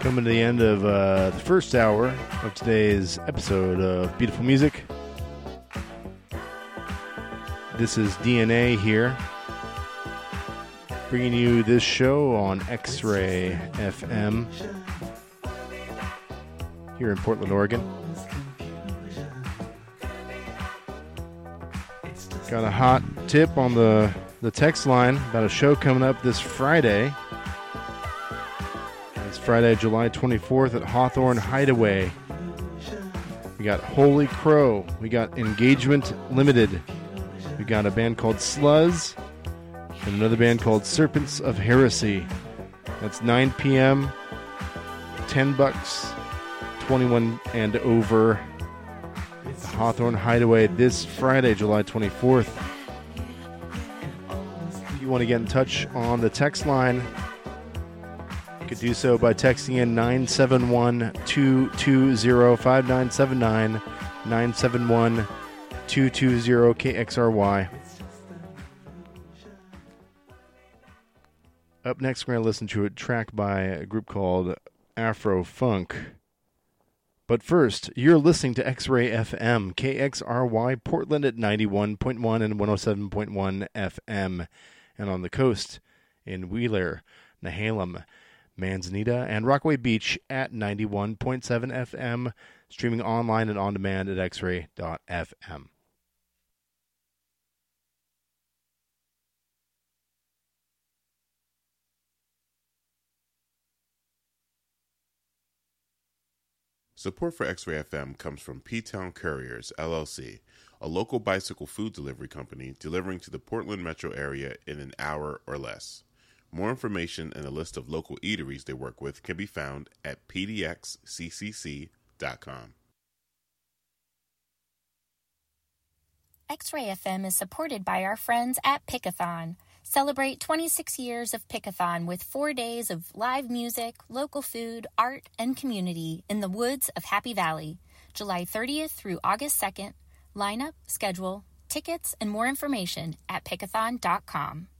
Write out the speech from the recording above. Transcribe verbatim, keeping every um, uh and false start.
Coming to the end of uh, the first hour of today's episode of Beautiful Music. This is D N A here, bringing you this show on X-Ray F M here in Portland, Oregon. Got a hot tip on the, the text line about a show coming up this Friday. Friday, July twenty-fourth at Hawthorne Hideaway. We got Holy Crow. We got Engagement Limited. We got a band called Sluzz. And another band called Serpents of Heresy. That's nine p.m. ten bucks. twenty-one and over. The Hawthorne Hideaway this Friday, July twenty-fourth. If you want to get in touch on the text line, you could do so by texting in nine seven one, two two zero, five nine seven nine, nine seven one, two two zero, K X R Y. Up next, we're going to listen to a track by a group called Afro Funk. But first, you're listening to X-Ray F M, K X R Y, Portland at ninety-one point one and one oh seven point one F M. And on the coast in Wheeler, Nehalem, Manzanita, and Rockaway Beach at ninety-one point seven F M, streaming online and on demand at x ray dot f m. Support for X-Ray F M comes from P-Town Couriers, L L C, a local bicycle food delivery company delivering to the Portland metro area in an hour or less. More information and a list of local eateries they work with can be found at p d x c c c dot com. X-Ray F M is supported by our friends at Pickathon. Celebrate twenty-six years of Pickathon with four days of live music, local food, art, and community in the woods of Happy Valley, July thirtieth through August second. Lineup, schedule, tickets, and more information at pickathon dot com.